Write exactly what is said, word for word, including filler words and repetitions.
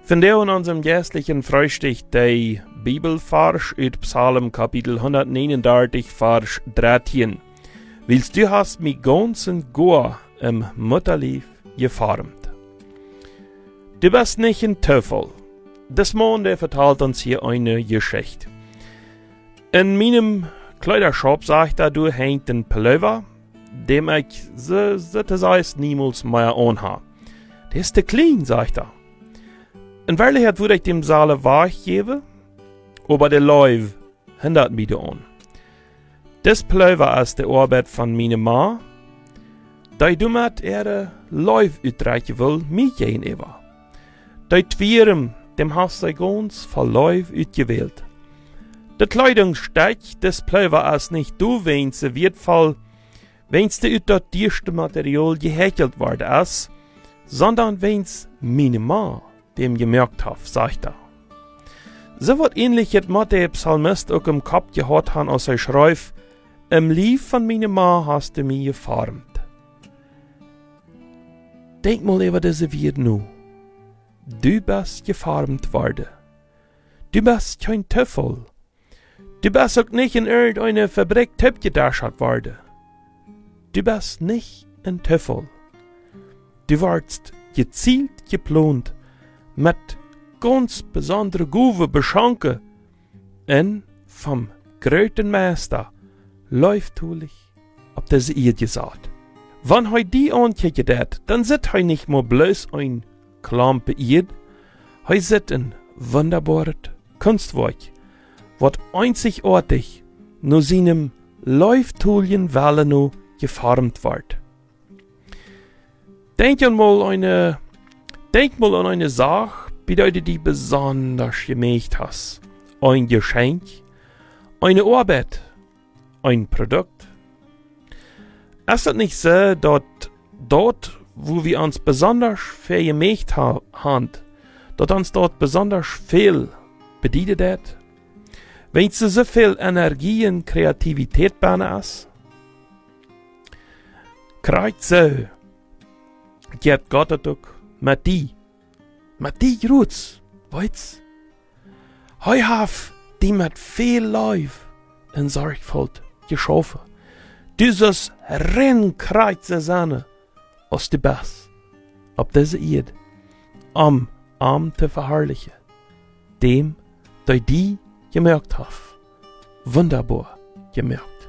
Vandaar in unserem geistlichen Frühstück der Bibelvers uit Psalm Kapitel honderdnegenendertig, Vers dreizehn. Willst du hast mich ganz und gar im Mutterlief geformt. Du bist nicht ein Teufel. Das Mann, der vertelt uns hier eine Geschichte. In meinem Kleidershop sagt er, du hängt ein Pullover, dem ich so, so das heißt niemals mehr anhabe. Der ist zu klein, sagt er. In Wahrheit würde ich dem Saale Wahrheit geben, aber der Läuf hindert mich daran. Das Pullover ist der Arbeit von meiner Ma, da ich damit ihre Läuf utreichen will, mich gegenüber. Da Twirem, dem hast du ganz voll Läuf utgewählt. Der Kleidungsstück des Pullover ist nicht du, wenn sie wertvoll, wenn es ut das tierste Material gehäkelt worden ist, sondern wenn es meine Ma dem gemerkt hat, sagt er. So wird ähnlich jetzt mit der Psalmist auch im Kopf gehabt haben, als er schreibt, im Lief von meiner Ma hast du mich geformt. Denk mal über diese Welt nu. Du bist geformt worden. Du bist kein Teufel. Du bist auch nicht in irgendeine Fabrik abgedacht worden. Du bist nicht ein Teufel. Du warst gezielt geplant, mit ganz besondere Guve beschanken und vom gröten Meister läuftulich auf diese Erde gesagt. Wenn hij die ankijkt dat, dann sieht hij nicht mehr bloß ein Klampe Erde, hij sieht ein wunderbares Kunstwerk, was einzigartig nur seinem Läuftulien Welle nu geformt wird. Denk mal eine, denk mal an eine Sache, bei der du die besonders gemacht hast. Ein Geschenk, eine Arbeit, ein Produkt. Ist es nicht so, dass dort, wo wir uns besonders viel gemacht ha haben, dass uns dort besonders viel bedient hat? Wenn es so viel Energie und Kreativität bei ist? Kreuz so, geht Gott auch mit die, mit die Roots, weißt? Hij hat die mit viel Life und Sorgfalt geschaffen. Dieses Rennkreuz Sonne aus der Bass auf diese Erde, am Arm zu verherrlichen, dem, der die gemerkt hat, wunderbar gemerkt.